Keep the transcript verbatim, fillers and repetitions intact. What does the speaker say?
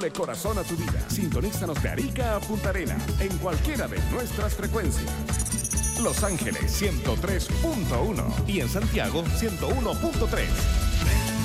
Ponle corazón a tu vida. Sintonízanos de Arica a Punta Arena en cualquiera de nuestras frecuencias. Los Ángeles ciento tres punto uno y en Santiago ciento uno punto tres.